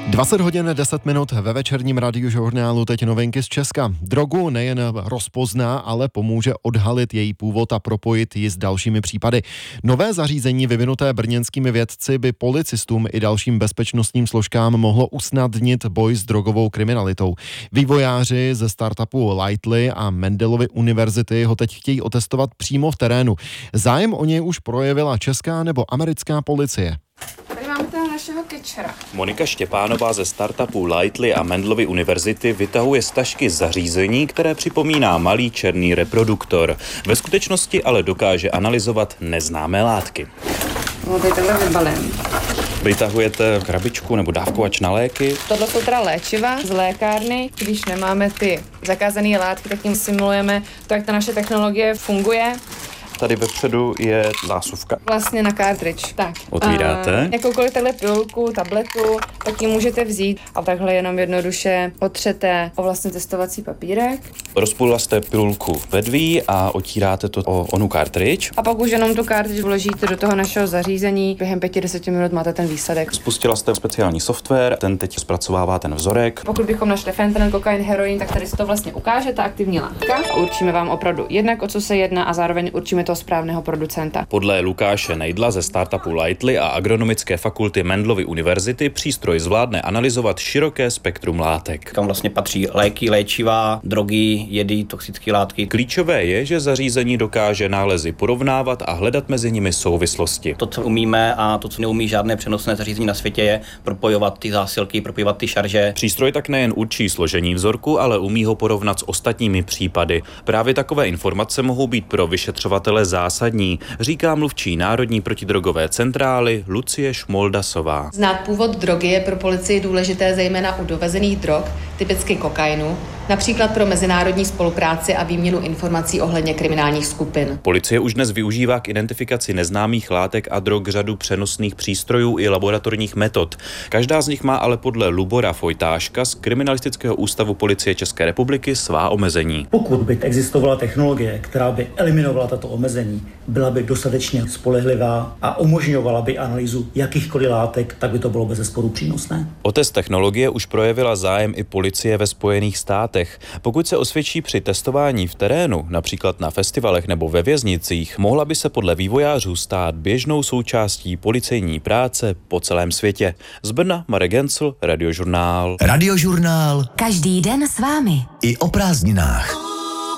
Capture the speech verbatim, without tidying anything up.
dvacet hodin deset minut ve večerním radiožurnálu teď novinky z Česka. Drogu nejen rozpozná, ale pomůže odhalit její původ a propojit ji s dalšími případy. Nové zařízení vyvinuté brněnskými vědci by policistům i dalším bezpečnostním složkám mohlo usnadnit boj s drogovou kriminalitou. Vývojáři ze startupu Lightly a Mendelovy univerzity ho teď chtějí otestovat přímo v terénu. Zájem o něj už projevila česká nebo americká policie. Našeho kečera. Monika Štěpánová ze startupu Lightly a Mendelovy univerzity vytahuje z tašky zařízení, které připomíná malý černý reproduktor. Ve skutečnosti ale dokáže analyzovat neznámé látky. No, tady takhle vybalím. Vytahujete krabičku nebo dávkovač na léky? Tohle jsou teda léčiva z lékárny. Když nemáme ty zakázané látky, tak tím simulujeme to, jak ta naše technologie funguje. Tady vepředu je zásuvka. Vlastně na cartridge. Tak. Otvíráte. Uh, jakoukoliv takhle pilulku, tabletu, tak ji můžete vzít a takhle jenom jednoduše otřete o vlastně testovací papírek. Rozpůlila jste pilulku vedví a otíráte to o onu cartridge. A pak už jenom tu cartridge vložíte do toho našeho zařízení. Během pěti deseti minut máte ten výsledek. Spustila jste speciální software, ten teď zpracovává ten vzorek. Pokud bychom našli fentanyl, kokain, heroin, tak tady se to vlastně ukáže, ta aktivní látka. Určíme vám opravdu jednak, o co se jedná, a zároveň určíme toho správného producenta. Podle Lukáše Nejdla ze startupu Lightly a agronomické fakulty Mendelovy univerzity přístroj zvládne analyzovat široké spektrum látek. Kam vlastně patří léky, léčiva, drogy, jedy, toxické látky. Klíčové je, že zařízení dokáže nálezy porovnávat a hledat mezi nimi souvislosti. To, co umíme a to, co neumí žádné přenosné zařízení na světě, je propojovat ty zásilky, propojovat ty šarže. Přístroj tak nejen určí složení vzorku, ale umí ho porovnat s ostatními případy. Právě takové informace mohou být pro vyšetřovatele zásadní, říká mluvčí Národní protidrogové centrály Lucie Šmoldasová. Znát původ drogy je pro policii důležité zejména u dovezených drog, typicky kokainu, například pro mezinárodní spolupráci a výměnu informací ohledně kriminálních skupin. Policie už dnes využívá k identifikaci neznámých látek a drog řadu přenosných přístrojů i laboratorních metod. Každá z nich má ale podle Lubora Fojtáška z Kriminalistického ústavu Policie České republiky svá omezení. Pokud by existovala technologie, která by eliminovala tato omezení, byla by dostatečně spolehlivá a umožňovala by analýzu jakýchkoliv látek, tak by to bylo bezesporu přínosné. O test technologie už projevila zájem i policie ve Spojených státech. Pokud se osvědčí při testování v terénu, například na festivalech nebo ve věznicích, mohla by se podle vývojářů stát běžnou součástí policejní práce po celém světě. Z Brna Marek Gencl, Radiožurnál. Radiožurnál. Každý den s vámi. I o prázdninách.